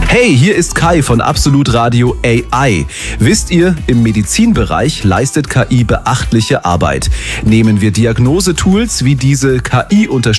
Hey, hier ist Kai von Absolut Radio AI. Wisst ihr, im Medizinbereich leistet KI beachtliche Arbeit. Nehmen wir Diagnosetools wie diese KI-Unterstützung